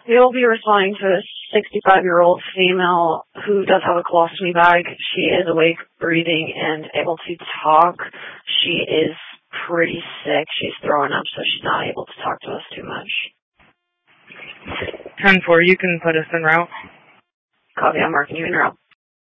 We will be responding to a 65-year-old female who does have a colostomy bag. She is awake, breathing, and able to talk. She is pretty sick. She's throwing up, so she's not able to talk to us too much. 10-4, you can put us en route. Copy, I'm marking you en route.